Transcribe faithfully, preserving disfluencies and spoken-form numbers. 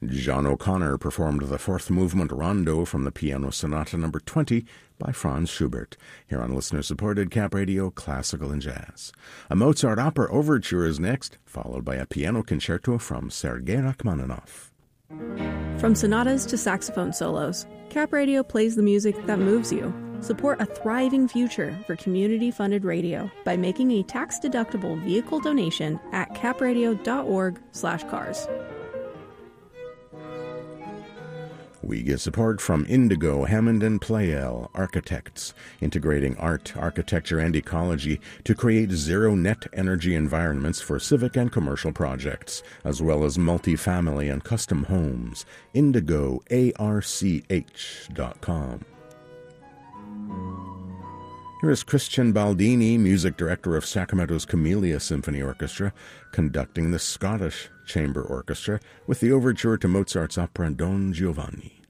John O'Connor performed the fourth movement rondo from the Piano Sonata number twenty by Franz Schubert, here on listener-supported Cap Radio Classical and Jazz. A Mozart opera overture is next, followed by a piano concerto from Sergei Rachmaninoff. From sonatas to saxophone solos, Cap Radio plays the music that moves you. Support a thriving future for community-funded radio by making a tax-deductible vehicle donation at capradio.org slash cars. We get support from Indigo, Hammond and Pleyel Architects, integrating art, architecture, and ecology to create zero-net energy environments for civic and commercial projects, as well as multifamily and custom homes. indigo arch dot com. Here is Christian Baldini, music director of Sacramento's Camellia Symphony Orchestra, conducting the Scottish Chamber Orchestra with the overture to Mozart's opera Don Giovanni.